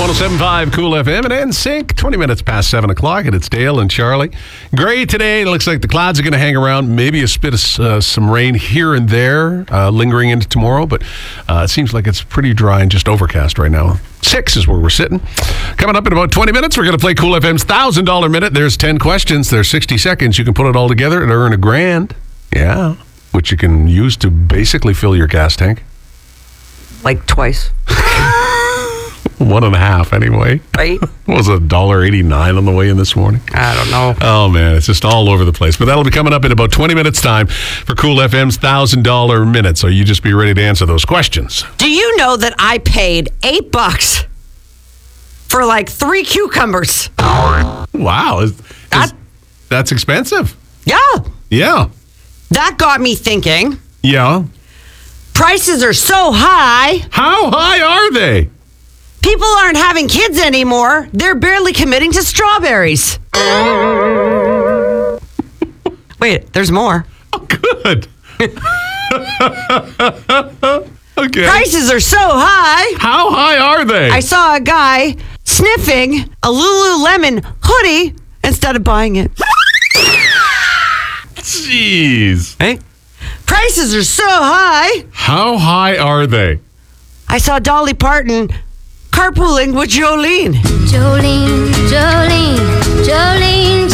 107.5 Cool FM and NSYNC. 20 minutes past 7 o'clock, and it's Dale and Charlie. Gray today. It looks like the clouds are going to hang around. Maybe a bit of some rain here and there, lingering into tomorrow. But it seems like it's pretty dry and just overcast right now. 6 is where we're sitting. Coming up in about 20 minutes, we're going to play Cool FM's $1,000 Minute. There's 10 questions. There's 60 seconds. You can put it all together and earn $1,000. Yeah. Which you can use to basically fill your gas tank. Like twice. 1.5 anyway. Right? What was it, $1.89 on the way in this morning? I don't know. Oh, man, it's just all over the place. But that'll be coming up in about 20 minutes' time for Cool FM's $1,000 Minute. So you just be ready to answer those questions. Do you know that I paid $8 for like 3 cucumbers? Wow. That's expensive. Yeah. Yeah. That got me thinking. Yeah. Prices are so high. How high are they? People aren't having kids anymore. They're barely committing to strawberries. Wait, there's more. Oh, good. Okay. Prices are so high. How high are they? I saw a guy sniffing a Lululemon hoodie instead of buying it. Jeez. Hey? Prices are so high. How high are they? I saw Dolly Parton carpooling with Jolene. Jolene, Jolene, Jolene,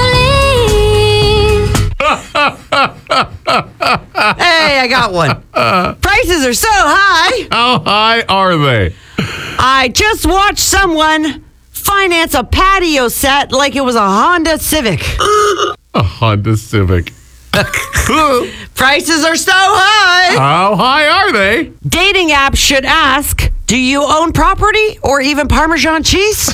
Jolene. Hey, I got one. Prices are so high. How high are they? I just watched someone finance a patio set like it was a Honda Civic. A Honda Civic. Prices are so high. How high are they? Dating apps should ask, do you own property or even Parmesan cheese?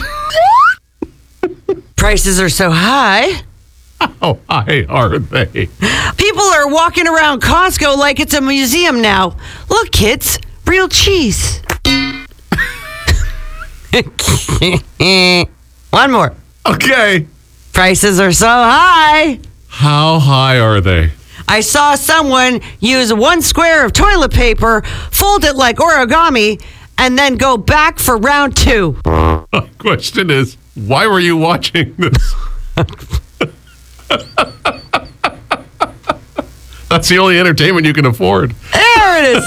Prices are so high. How high are they? People are walking around Costco like it's a museum now. Look, kids, real cheese. One more. Okay. Prices are so high. How high are they? I saw someone use 1 square of toilet paper, fold it like origami, and then go back for round 2. My question is, why were you watching this? That's the only entertainment you can afford. There it is.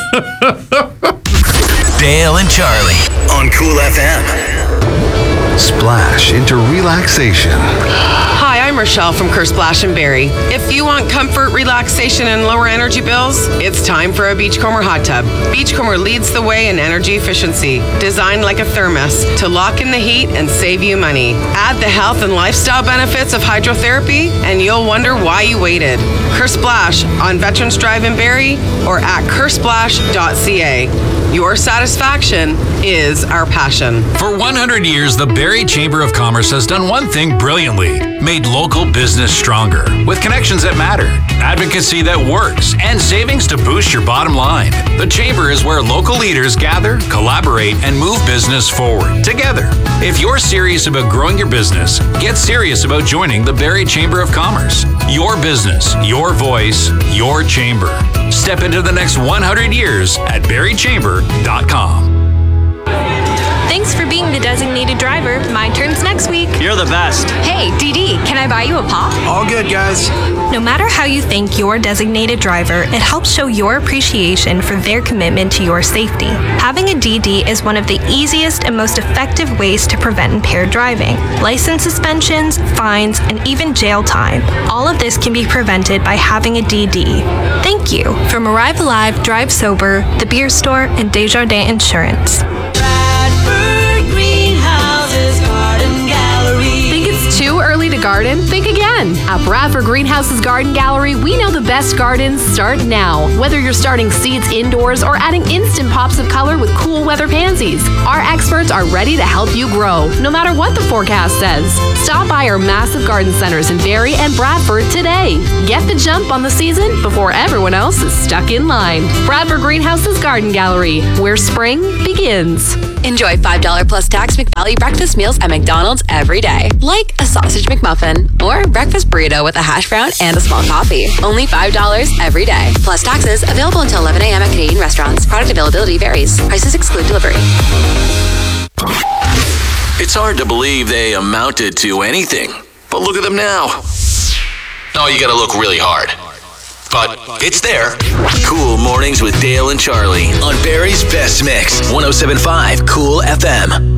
Dale and Charlie on Cool FM. Splash into relaxation. Hi, I'm Rochelle from Kersplash and Barrie. If you want comfort, relaxation, and lower energy bills, it's time for a Beachcomber hot tub. Beachcomber leads the way in energy efficiency, designed like a thermos to lock in the heat and save you money. Add the health and lifestyle benefits of hydrotherapy, and you'll wonder why you waited. Kersplash on Veterans Drive in Barrie or at kersplash.ca. Your satisfaction is our passion. For 100 years, the Barrie Chamber of Commerce has done one thing brilliantly: made local business stronger. With connections that matter, advocacy that works, and savings to boost your bottom line. The Chamber is where local leaders gather, collaborate, and move business forward together. If you're serious about growing your business, get serious about joining the Barrie Chamber of Commerce. Your business, your voice, your chamber. Step into the next 100 years at barriechamber.com. Thanks for being the designated driver. My turn's next week. You're the best. Hey, DD, can I buy you a pop? All good, guys. No matter how you thank your designated driver, it helps show your appreciation for their commitment to your safety. Having a DD is one of the easiest and most effective ways to prevent impaired driving. License suspensions, fines, and even jail time. All of this can be prevented by having a DD. Thank you. From Arrive Alive, Drive Sober, The Beer Store, and Desjardins Insurance. Too early to garden? Think again. At Bradford Greenhouse's Garden Gallery, we know the best gardens start now. Whether you're starting seeds indoors or adding instant pops of color with cool weather pansies, our experts are ready to help you grow, no matter what the forecast says. Stop by our massive garden centers in Barrie and Bradford today. Get the jump on the season before everyone else is stuck in line. Bradford Greenhouse's Garden Gallery, where spring begins. Enjoy $5 plus tax McValue breakfast meals at McDonald's every day. Like a sausage McMuffin or breakfast burrito with a hash brown and a small coffee. Only $5 every day. Plus taxes. Available until 11 a.m. at Canadian restaurants. Product availability varies. Prices exclude delivery. It's hard to believe they amounted to anything. But look at them now. Oh, you gotta look really hard. But it's there. Cool Mornings with Dale and Charlie on Barry's Best Mix. 107.5 Cool FM.